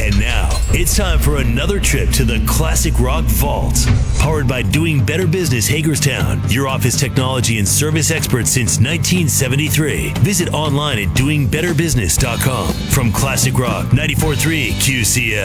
And now, it's time for another trip to the Classic Rock Vaults. Powered by Doing Better Business Hagerstown, your office technology and service expert since 1973. Visit online at doingbetterbusiness.com. From Classic Rock 94.3 QCL.